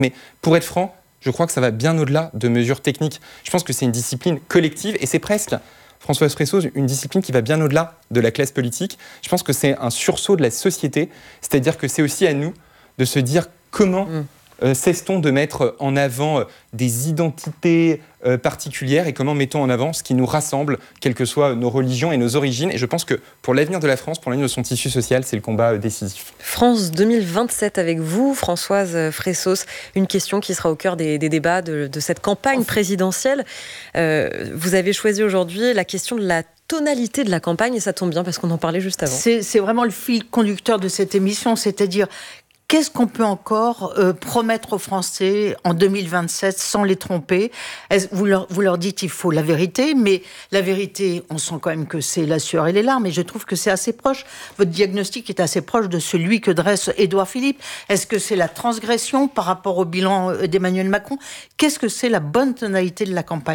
Mais pour être franc, je crois que ça va bien au-delà de mesures techniques. Je pense que c'est une discipline collective et c'est presque, Françoise Fresso, une discipline qui va bien au-delà de la classe politique. Je pense que c'est un sursaut de la société, c'est-à-dire que c'est aussi à nous de se dire comment cesse-t-on de mettre en avant des identités particulières et comment mettons en avant ce qui nous rassemble, quelles que soient nos religions et nos origines. Et je pense que pour l'avenir de la France, pour l'avenir de son tissu social, c'est le combat décisif. France 2027 avec vous, Françoise Fressos. Une question qui sera au cœur des débats de cette campagne présidentielle. Vous avez choisi aujourd'hui la question de la tonalité de la campagne et ça tombe bien parce qu'on en parlait juste avant. C'est vraiment le fil conducteur de cette émission, c'est-à-dire qu'est-ce qu'on peut encore promettre aux Français en 2027 sans les tromper ? Vous leur dites qu'il faut la vérité, mais la vérité, on sent quand même que c'est la sueur et les larmes, et je trouve que c'est assez proche. Votre diagnostic est assez proche de celui que dresse Édouard Philippe. Est-ce que c'est la transgression par rapport au bilan d'Emmanuel Macron ? Qu'est-ce que c'est la bonne tonalité de la campagne ?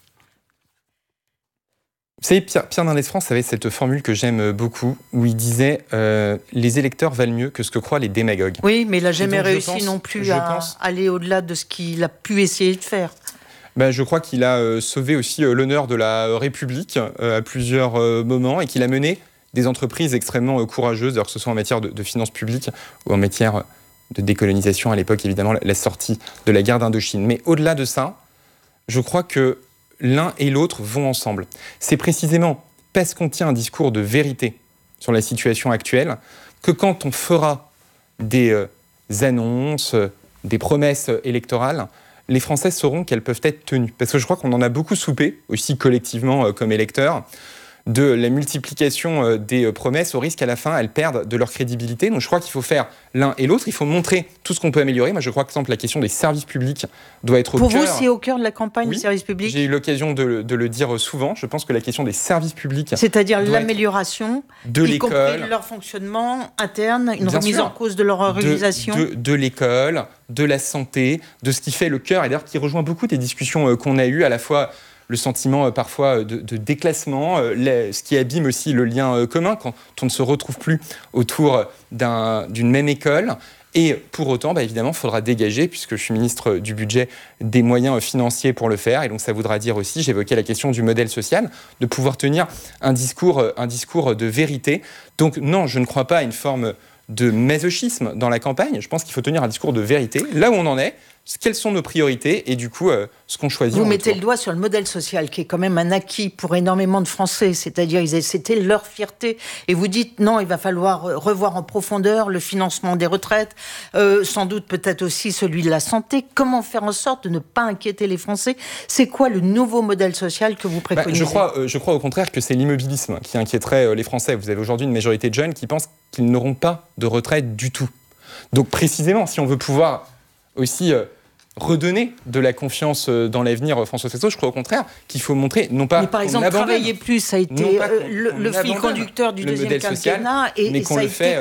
Vous savez, Pierre Mendès France avait cette formule que j'aime beaucoup, où il disait les électeurs valent mieux que ce que croient les démagogues. Oui, mais il n'a jamais réussi non plus à aller au-delà de ce qu'il a pu essayer de faire. Je crois qu'il a sauvé aussi l'honneur de la République à plusieurs moments et qu'il a mené des entreprises extrêmement courageuses, alors que ce soit en matière de finances publiques ou en matière de décolonisation, à l'époque évidemment la sortie de la guerre d'Indochine. Mais au-delà de ça, je crois que l'un et l'autre vont ensemble. C'est précisément parce qu'on tient un discours de vérité sur la situation actuelle que quand on fera des annonces, des promesses électorales, les Français sauront qu'elles peuvent être tenues. Parce que je crois qu'on en a beaucoup soupé, aussi collectivement comme électeurs, de la multiplication des promesses au risque qu'à la fin, elles perdent de leur crédibilité. Donc je crois qu'il faut faire l'un et l'autre. Il faut montrer tout ce qu'on peut améliorer. Moi, je crois que, par exemple, la question des services publics doit être au cœur. Pour vous, c'est au cœur de la campagne, oui, les services publics ? J'ai eu l'occasion de le dire souvent. Je pense que la question des services publics... C'est-à-dire l'amélioration, de y l'école, compris de leur fonctionnement interne, une remise en cause de leur organisation. De l'école, de la santé, de ce qui fait le cœur, et d'ailleurs qui rejoint beaucoup des discussions qu'on a eues, à la fois le sentiment parfois de déclassement, ce qui abîme aussi le lien commun quand on ne se retrouve plus autour d'une même école. Et pour autant, évidemment, il faudra dégager, puisque je suis ministre du Budget, des moyens financiers pour le faire. Et donc ça voudra dire aussi, j'évoquais la question du modèle social, de pouvoir tenir un discours de vérité. Donc non, je ne crois pas à une forme de masochisme dans la campagne. Je pense qu'il faut tenir un discours de vérité, là où on en est, quelles sont nos priorités et du coup, ce qu'on choisit. Vous mettez le doigt sur le modèle social qui est quand même un acquis pour énormément de Français, c'est-à-dire c'était leur fierté. Et vous dites non, il va falloir revoir en profondeur le financement des retraites, sans doute peut-être aussi celui de la santé. Comment faire en sorte de ne pas inquiéter les Français ? C'est quoi le nouveau modèle social que vous préconisez ? Je crois au contraire que c'est l'immobilisme qui inquiéterait les Français. Vous avez aujourd'hui une majorité de jeunes qui pensent qu'ils n'auront pas de retraite du tout. Donc précisément, si on veut pouvoir aussi redonner de la confiance dans l'avenir, François Fresso, je crois au contraire qu'il faut montrer, non pas. Mais par exemple, travailler plus, ça a été le fil conducteur du deuxième quinquennat, et ça a été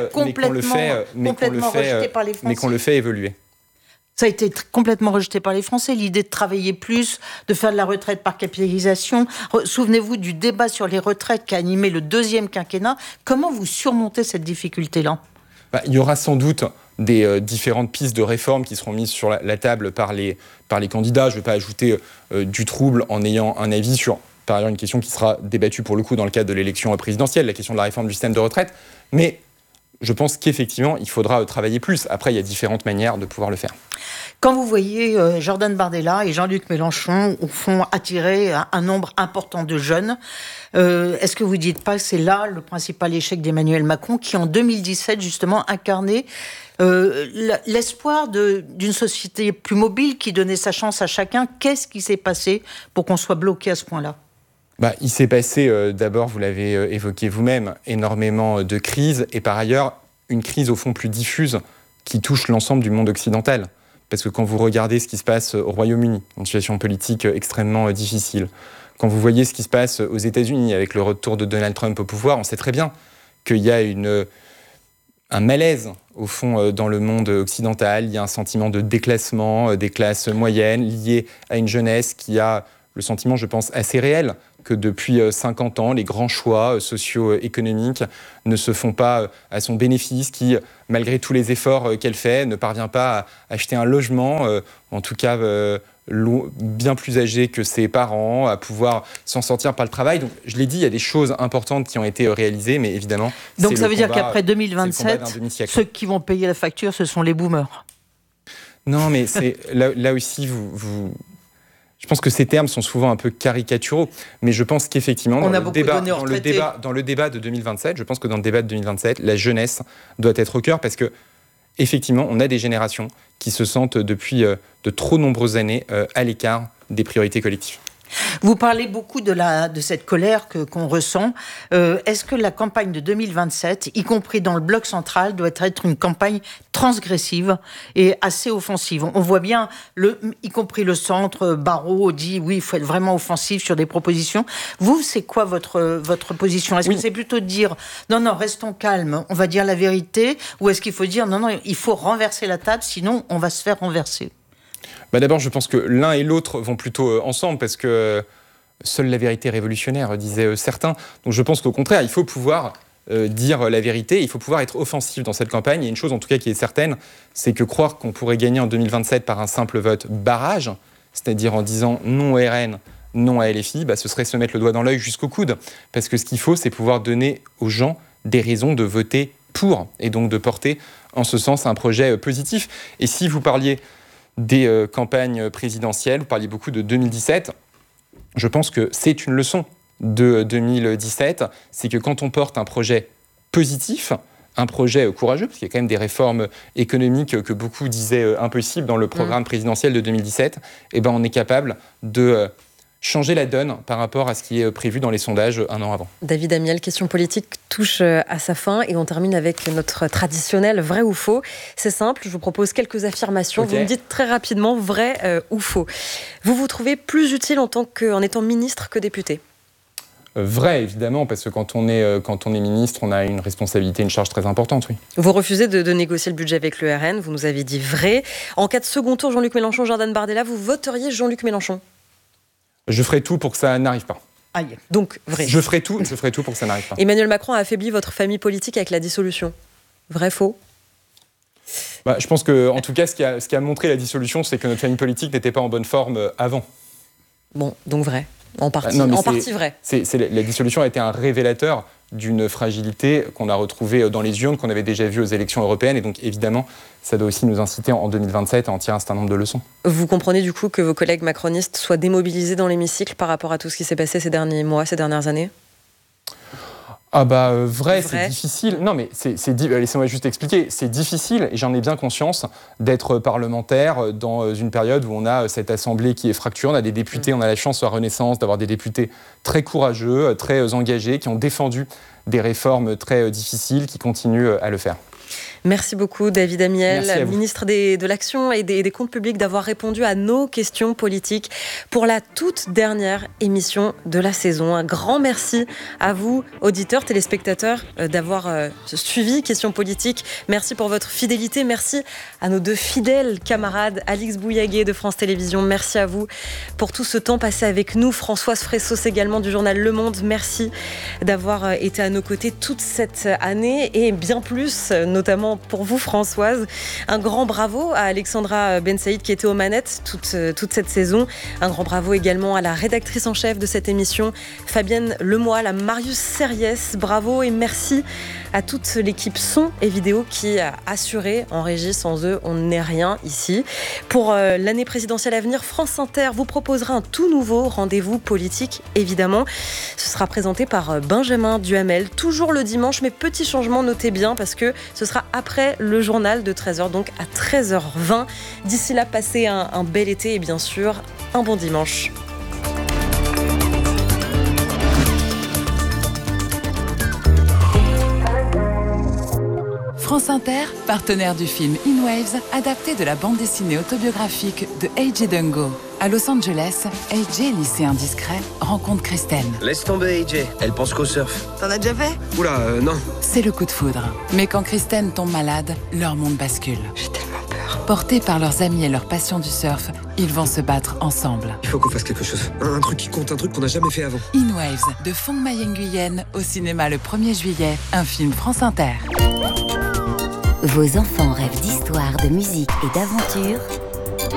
complètement rejeté par les Français. Mais qu'on le fait évoluer. Ça a été complètement rejeté par les Français, l'idée de travailler plus, de faire de la retraite par capitalisation. Souvenez-vous du débat sur les retraites qui a animé le deuxième quinquennat. Comment vous surmontez cette difficulté-là ? Il y aura sans doute des différentes pistes de réforme qui seront mises sur la table par les candidats. Je ne vais pas ajouter du trouble en ayant un avis sur, par ailleurs, une question qui sera débattue pour le coup dans le cadre de l'élection présidentielle, la question de la réforme du système de retraite. Mais je pense qu'effectivement, il faudra travailler plus. Après, il y a différentes manières de pouvoir le faire. Quand vous voyez Jordan Bardella et Jean-Luc Mélenchon, au fond, attirer un nombre important de jeunes, est-ce que vous ne dites pas que c'est là le principal échec d'Emmanuel Macron, qui en 2017, justement, incarnait l'espoir d'une société plus mobile qui donnait sa chance à chacun ? Qu'est-ce qui s'est passé pour qu'on soit bloqué à ce point-là ? Il s'est passé, d'abord, vous l'avez évoqué vous-même, énormément de crises, et par ailleurs, une crise au fond plus diffuse qui touche l'ensemble du monde occidental. Parce que quand vous regardez ce qui se passe au Royaume-Uni, une situation politique extrêmement difficile, quand vous voyez ce qui se passe aux États-Unis avec le retour de Donald Trump au pouvoir, on sait très bien qu'il y a un malaise, au fond, dans le monde occidental. Il y a un sentiment de déclassement des classes moyennes lié à une jeunesse qui a le sentiment, je pense, assez réel que depuis 50 ans, les grands choix socio-économiques ne se font pas à son bénéfice, qui, malgré tous les efforts qu'elle fait, ne parvient pas à acheter un logement, en tout cas bien plus âgé que ses parents, à pouvoir s'en sortir par le travail. Donc, je l'ai dit, il y a des choses importantes qui ont été réalisées, mais évidemment... Donc ça veut dire qu'après 2027, ceux qui vont payer la facture, ce sont les boomers. Non, mais là aussi, je pense que ces termes sont souvent un peu caricaturaux, mais je pense qu'effectivement, dans le débat de 2027, je pense que dans le débat de 2027, la jeunesse doit être au cœur, parce que effectivement, on a des générations qui se sentent depuis de trop nombreuses années à l'écart des priorités collectives. Vous parlez beaucoup de cette colère qu'on ressent. Est-ce que la campagne de 2027, y compris dans le bloc central, doit être une campagne transgressive et assez offensive? On voit bien, y compris le centre, Barrault dit oui, il faut être vraiment offensif sur des propositions. Vous, c'est quoi votre position? Est-ce que c'est plutôt de dire non, restons calmes, on va dire la vérité, ou est-ce qu'il faut dire non, il faut renverser la table, sinon on va se faire renverser? D'abord, je pense que l'un et l'autre vont plutôt ensemble, parce que seule la vérité est révolutionnaire, disaient certains. Donc je pense qu'au contraire, il faut pouvoir dire la vérité, il faut pouvoir être offensif dans cette campagne. Il y a une chose en tout cas qui est certaine, c'est que croire qu'on pourrait gagner en 2027 par un simple vote barrage, c'est-à-dire en disant non au RN, non à LFI, ce serait se mettre le doigt dans l'œil jusqu'au coude. Parce que ce qu'il faut, c'est pouvoir donner aux gens des raisons de voter pour, et donc de porter en ce sens un projet positif. Et si vous parliez des campagnes présidentielles, vous parliez beaucoup de 2017, je pense que c'est une leçon de 2017, c'est que quand on porte un projet positif, un projet courageux, parce qu'il y a quand même des réformes économiques que beaucoup disaient impossibles dans le programme présidentiel de 2017, on est capable de changer la donne par rapport à ce qui est prévu dans les sondages un an avant. David Amiel, question politique touche à sa fin et on termine avec notre traditionnel vrai ou faux. C'est simple, je vous propose quelques affirmations. Okay. Vous me dites très rapidement vrai ou faux. Vous vous trouvez plus utile en étant ministre que député? Vrai, évidemment, parce que quand on est ministre, on a une responsabilité, une charge très importante, oui. Vous refusez de négocier le budget avec le RN, vous nous avez dit vrai. En cas de second tour, Jean-Luc Mélenchon, Jordan Bardella, vous voteriez Jean-Luc Mélenchon? Je ferai tout pour que ça n'arrive pas. Aïe. Donc, vrai. Je ferai tout pour que ça n'arrive pas. Emmanuel Macron a affaibli votre famille politique avec la dissolution. Vrai, faux? Je pense que, en tout cas, ce qui a montré la dissolution, c'est que notre famille politique n'était pas en bonne forme avant. Bon, donc vrai. En partie vrai. La dissolution a été un révélateur d'une fragilité qu'on a retrouvée dans les urnes, qu'on avait déjà vue aux élections européennes. Et donc, évidemment, ça doit aussi nous inciter en 2027 à en tirer un certain nombre de leçons. Vous comprenez du coup que vos collègues macronistes soient démobilisés dans l'hémicycle par rapport à tout ce qui s'est passé ces derniers mois, ces dernières années? Vrai, c'est difficile. Non, mais laissez-moi juste expliquer. C'est difficile, et j'en ai bien conscience, d'être parlementaire dans une période où on a cette assemblée qui est fracturée. On a des députés, on a la chance à Renaissance d'avoir des députés très courageux, très engagés, qui ont défendu des réformes très difficiles, qui continuent à le faire. Merci beaucoup David Amiel, ministre de l'Action et des Comptes Publics, d'avoir répondu à nos questions politiques pour la toute dernière émission de la saison. Un grand merci à vous, auditeurs, téléspectateurs, d'avoir suivi Questions Politiques. Merci pour votre fidélité. Merci à nos deux fidèles camarades, Alix Bouillaguet de France Télévisions. Merci à vous pour tout ce temps passé avec nous. Françoise Fressos également du journal Le Monde. Merci d'avoir été à nos côtés toute cette année et bien plus, notamment pour vous Françoise. Un grand bravo à Alexandra Ben Saïd qui était aux manettes toute cette saison. Un grand bravo également à la rédactrice en chef de cette émission, Fabienne Lemoyle, à Marius Serriès. Bravo et merci à toute l'équipe son et vidéo qui a assuré en régie. Sans eux, on n'est rien ici. Pour l'année présidentielle à venir, France Inter vous proposera un tout nouveau rendez-vous politique, évidemment. Ce sera présenté par Benjamin Duhamel, toujours le dimanche, mais petit changement, notez bien, parce que ce sera après le journal de 13h, donc à 13h20. D'ici là, passez un bel été et bien sûr, un bon dimanche. France Inter, partenaire du film In Waves, adapté de la bande dessinée autobiographique de AJ Dungo. À Los Angeles, AJ, lycéen discret, rencontre Kristen. Laisse tomber AJ, elle pense qu'au surf. T'en as déjà fait? Oula, non. C'est le coup de foudre. Mais quand Kristen tombe malade, leur monde bascule. J'ai tellement peur. Portés par leurs amis et leur passion du surf, ils vont se battre ensemble. Il faut qu'on fasse quelque chose. Un truc qui compte, un truc qu'on n'a jamais fait avant. In Waves, de Phong Mai Nguyen, au cinéma le 1er juillet, un film France Inter. Vos enfants rêvent d'histoire, de musique et d'aventure.